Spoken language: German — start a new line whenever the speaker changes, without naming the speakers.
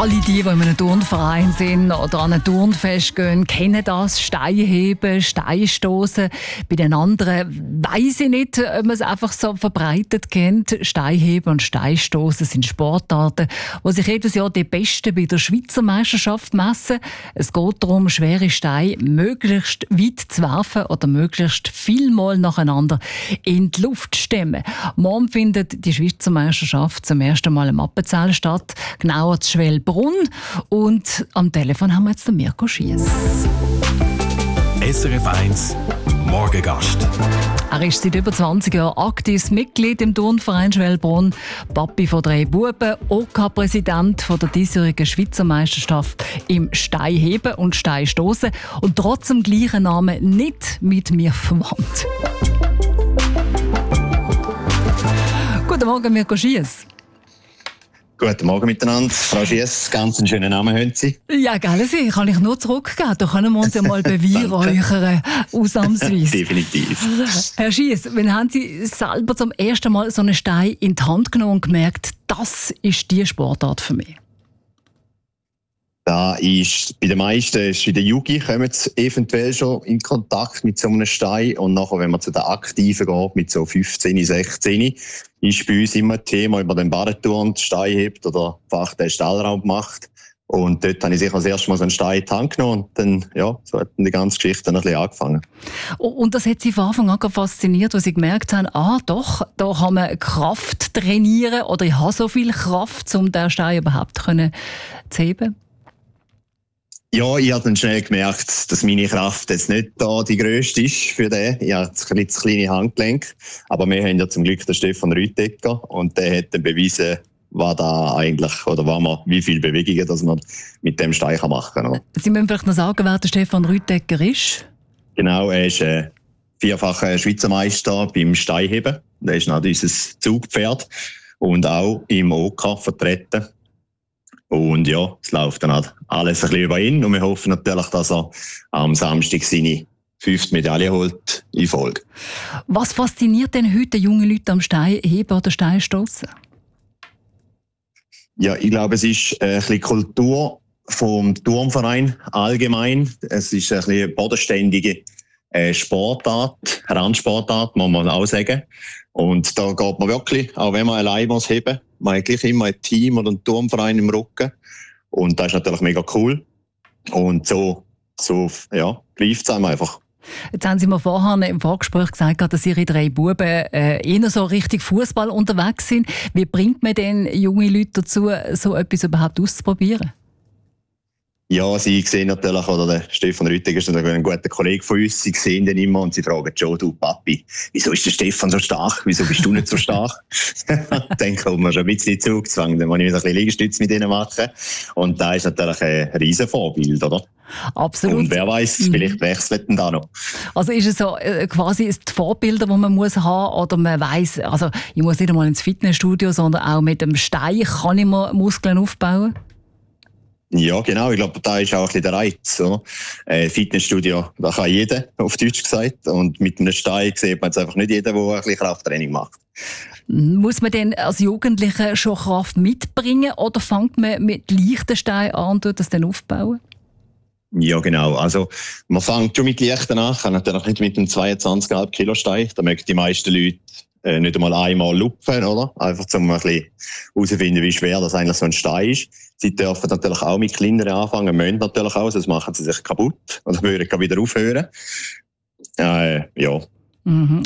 Alle die in einem Turnverein sind oder an ein Turnfest gehen, kennen das. Steinheben, Steinstoßen. Bei den anderen weiss ich nicht, ob man es einfach so verbreitet kennt. Steinheben und Steinstoßen sind Sportarten, wo sich jedes Jahr die Besten bei der Schweizer Meisterschaft messen. Es geht darum, schwere Steine möglichst weit zu werfen oder möglichst vielmal nacheinander in die Luft zu stemmen. Morgen findet die Schweizer Meisterschaft zum ersten Mal im Appenzell statt, genauer zu Schwelbrunn. Und am Telefon haben wir jetzt den Mirko Schiess.
SRF 1 Morgengast.
Er ist seit über 20 Jahren aktives Mitglied im Turnverein Schwelbrunn, Papi von 3 Buben, OK-Präsident der diesjährigen Schweizer Meisterschaft im Steinheben und Steinstoßen und trotz dem gleichen Namen nicht mit mir verwandt. Guten Morgen, Mirko Schiess.
Guten Morgen miteinander. Frau Schiess, ganz einen schönen Namen haben Sie.
Ja, gell, kann ich nur zurückgeben. Da können wir uns ja mal beweihräuchern, ausnahmsweise.
Definitiv.
Herr Schiess, wann haben Sie selber zum ersten Mal so einen Stein in die Hand genommen und gemerkt, das ist die Sportart für mich?
Da ist bei den meisten, in der Jugend, kommen sie eventuell schon in Kontakt mit so einem Stein. Und nachher, wenn man zu den Aktiven geht, mit so 15, 16, ist bei uns immer ein Thema, ob man den Badeturn Stein hebt oder einfach den Stahlraum macht. Und dort habe ich sicher das erste Mal so einen Stein in die Hand genommen. Und dann, ja, so hat die ganze Geschichte dann ein bisschen angefangen.
Und das hat Sie von Anfang an fasziniert, als Sie gemerkt haben, doch, da kann man Kraft trainieren oder ich habe so viel Kraft, um den Stein überhaupt zu heben?
Ja, ich habe dann schnell gemerkt, dass meine Kraft jetzt nicht da die grösste ist für den. Ich habe ein kleines Handgelenk. Aber wir haben ja zum Glück den Stefan Rüttegger und der hat dann bewiesen, was da eigentlich, oder wie viele Bewegungen dass man mit dem Stein machen kann.
Sie müssen vielleicht noch sagen, wer der Stefan Rüttegger ist?
Genau, er ist vierfacher Schweizer Meister beim Steinheben. Der ist noch unser Zugpferd und auch im OK vertreten. Und ja, es läuft dann halt alles ein bisschen über ihn. Und wir hoffen natürlich, dass er am Samstag seine 5. Medaille holt in Folge.
Was fasziniert denn heute junge Leute am Steinheben oder Steinstoßen?
Ja, ich glaube, es ist ein bisschen Kultur vom Turnverein allgemein. Es ist ein bisschen bodenständige Sportart, Randsportart, muss man auch sagen. Und da geht man wirklich, auch wenn man allein muss heben, man hat gleich immer ein Team oder einen Turnverein im Rücken. Und das ist natürlich mega cool. Und so greift es einem einfach.
Jetzt haben Sie mir vorher im Vorgespräch gesagt, dass Ihre 3 Buben eher so richtig Fußball unterwegs sind. Wie bringt man denn junge Leute dazu, so etwas überhaupt auszuprobieren?
Ja, sie sehen natürlich, oder der Stefan Rüttegger ist ein guter Kollege von uns, sie sehen den immer und sie fragen schon, du Papi, wieso ist der Stefan so stark? Wieso bist du nicht so stark? Dann kommt man schon ein bisschen zugezwungen, dann muss ich wieder ein bisschen Liegestütz mit ihnen machen. Und da ist natürlich ein riesen Vorbild, oder?
Absolut.
Und wer weiß, vielleicht wechselt denn da noch.
Also ist es so quasi die Vorbilder, die man muss haben, oder man weiss, also ich muss nicht einmal ins Fitnessstudio, sondern auch mit dem Stein kann ich mir Muskeln aufbauen?
Ja, genau. Ich glaube, da ist auch ein bisschen der Reiz. Oder? Fitnessstudio, da kann jeder, auf Deutsch gesagt. Und mit einem Stein sieht man jetzt einfach nicht jeden, der ein bisschen Krafttraining macht.
Muss man denn als Jugendlicher schon Kraft mitbringen oder fängt man mit leichten Steinen an und tut das dann aufbauen? Ja,
genau. Also, man fängt schon mit leichten an, kann natürlich nicht mit einem 22,5 Kilo Stein. Da mögen die meisten Leute nicht einmal einmal lupfen, oder? Einfach um ein bisschen herauszufinden, wie schwer das eigentlich so ein Stein ist. Sie dürfen natürlich auch mit kleineren anfangen, müssen natürlich auch, sonst machen sie sich kaputt oder würden wieder aufhören. Ja.
Mhm.